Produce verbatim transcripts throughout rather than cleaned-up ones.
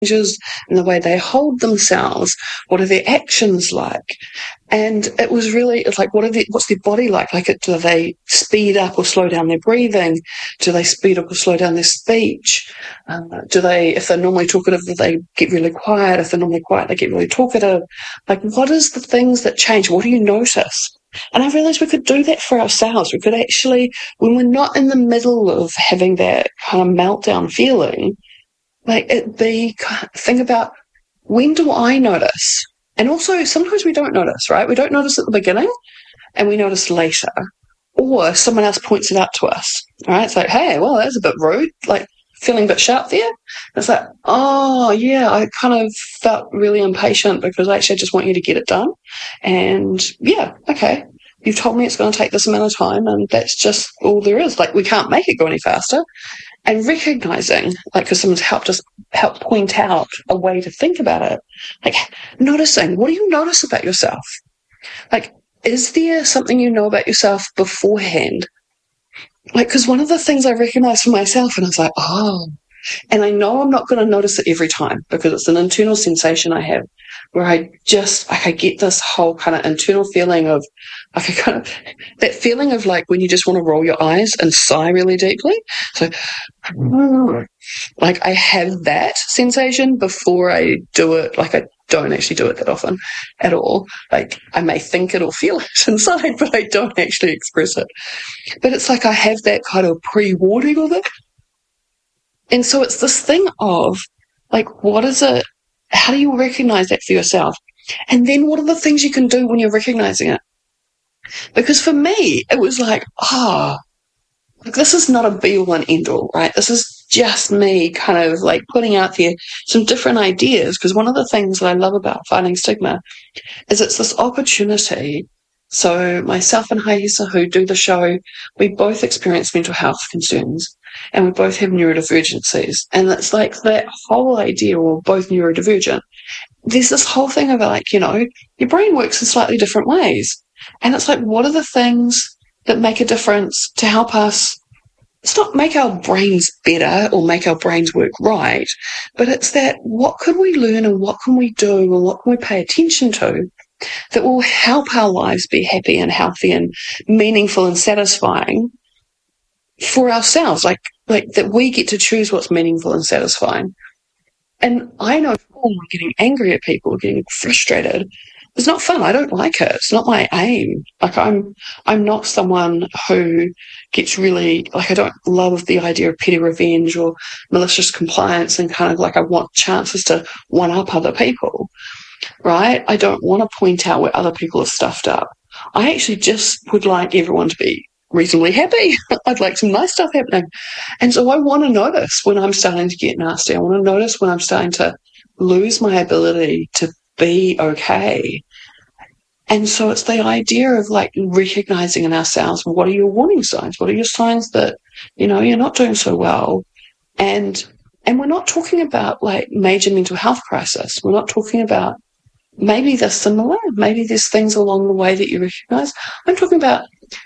changes in the way they hold themselves? What are their actions like? And it was really, it's like, what are the, what's their body like? Like, do they speed up or slow down their breathing? Do they speed up or slow down their speech? Um, do they, if they're normally talkative, do they get really quiet? If they're normally quiet, they get really talkative. Like, what is the things that change? What do you notice? And I realized we could do that for ourselves. We could actually, when we're not in the middle of having that kind of meltdown feeling, like, it be, think about, when do I notice? And also, sometimes we don't notice, right? We don't notice at the beginning, and we notice later. Or someone else points it out to us, right? It's like, hey, well, that's a bit rude, like, feeling a bit sharp there. And it's like, oh, yeah, I kind of felt really impatient because actually I just want you to get it done. And, yeah, okay, you've told me it's going to take this amount of time, and that's just all there is. Like, we can't make it go any faster. And recognizing, like, because someone's helped us, help point out a way to think about it, like, noticing, what do you notice about yourself? Like, is there something you know about yourself beforehand? Like, because one of the things I recognized for myself, and I was like, oh, and I know I'm not going to notice it every time because it's an internal sensation I have where I just, like, I get this whole kind of internal feeling of, like, I kind of, that feeling of like when you just want to roll your eyes and sigh really deeply. So, like, I have that sensation before I do it. Like, I don't actually do it that often at all. Like, I may think it or feel it inside, but I don't actually express it. But it's like I have that kind of pre-warning of it. And so it's this thing of, like, what is it? How do you recognize that for yourself? And then what are the things you can do when you're recognizing it? Because for me, it was like, ah, oh, like, this is not a be-all and end-all, right? This is just me kind of, like, putting out there some different ideas. Because one of the things that I love about Fighting Stigma is it's this opportunity. So myself and Haisa, who do the show, we both experience mental health concerns, and we both have neurodivergencies. And it's like that whole idea, we're both neurodivergent. There's this whole thing of, like, you know, your brain works in slightly different ways. And it's like, what are the things that make a difference to help us? It's not make our brains better or make our brains work right, but it's that, what could we learn and what can we do and what can we pay attention to that will help our lives be happy and healthy and meaningful and satisfying for ourselves, like like that we get to choose what's meaningful and satisfying. And I know, oh, getting angry at people, getting frustrated, it's not fun. I don't like it. It's not my aim. Like, I'm I'm not someone who gets really, like, I don't love the idea of petty revenge or malicious compliance and kind of like I want chances to one-up other people, right? I don't want to point out where other people are stuffed up. I actually just would like everyone to be reasonably happy. I'd like some nice stuff happening. And so I want to notice when I'm starting to get nasty. I want to notice when I'm starting to lose my ability to be okay. And so it's the idea of, like, recognizing in ourselves, what are your warning signs? What are your signs that, you know, you're not doing so well? And and we're not talking about, like, major mental health crisis. We're not talking about, maybe they're similar. Maybe there's things along the way that you recognize. I'm talking about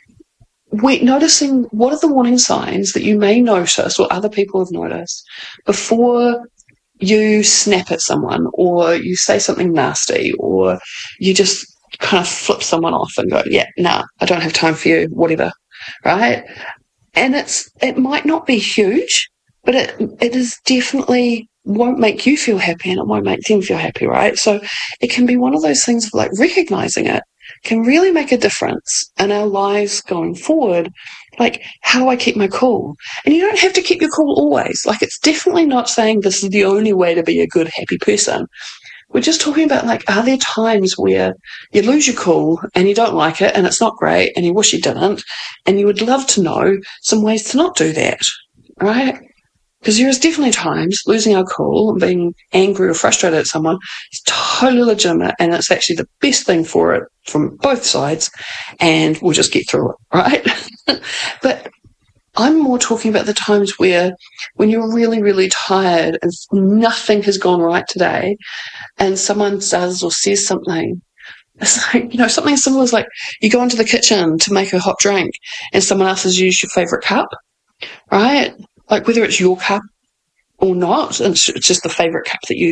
we noticing what are the warning signs that you may notice or other people have noticed before you snap at someone or you say something nasty or you just kind of flip someone off and go, yeah, nah, I don't have time for you, whatever, right? And it's it might not be huge, but it it is definitely won't make you feel happy and it won't make them feel happy, right? So it can be one of those things of, like, recognizing it can really make a difference in our lives going forward. Like, how do I keep my cool? And you don't have to keep your cool always. Like, it's definitely not saying this is the only way to be a good, happy person. We're just talking about, like, are there times where you lose your cool and you don't like it and it's not great and you wish you didn't and you would love to know some ways to not do that, right? Because there is definitely times losing our cool and being angry or frustrated at someone is totally legitimate, and it's actually the best thing for it from both sides, and we'll just get through it, right? But I'm more talking about the times where when you're really, really tired and nothing has gone right today and someone does or says something. It's like, you know, something similar is like you go into the kitchen to make a hot drink and someone else has used your favourite cup, right? Like, whether it's your cup or not, it's just the favourite cup that you